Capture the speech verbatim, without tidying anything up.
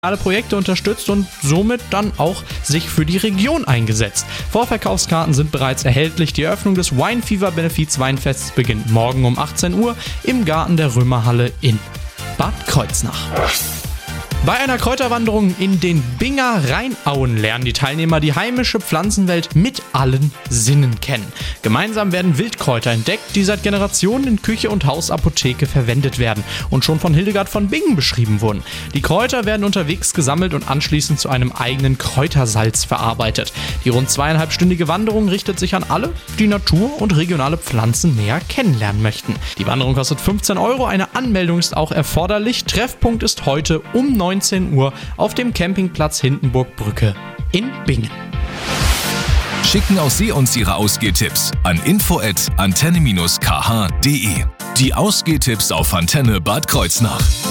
alle Projekte unterstützt und somit dann auch sich für die Region eingesetzt. Vorverkaufskarten sind bereits erhältlich. Die Eröffnung des Wine Fever Benefiz Weinfests beginnt morgen um achtzehn Uhr im Garten der Römerhalle in Bad Kreuznach. Bei einer Kräuterwanderung in den Binger Rheinauen lernen die Teilnehmer die heimische Pflanzenwelt mit allen Sinnen kennen. Gemeinsam werden Wildkräuter entdeckt, die seit Generationen in Küche und Hausapotheke verwendet werden und schon von Hildegard von Bingen beschrieben wurden. Die Kräuter werden unterwegs gesammelt und anschließend zu einem eigenen Kräutersalz verarbeitet. Die rund zweieinhalbstündige Wanderung richtet sich an alle, die Natur und regionale Pflanzen näher kennenlernen möchten. Die Wanderung kostet fünfzehn Euro, eine Anmeldung ist auch erforderlich. Treffpunkt ist heute um neunzehn Uhr auf dem Campingplatz Hindenburgbrücke in Bingen. Schicken auch Sie uns Ihre Ausgehtipps an info at antenne dash k h punkt d e. Die Ausgehtipps auf Antenne Bad Kreuznach.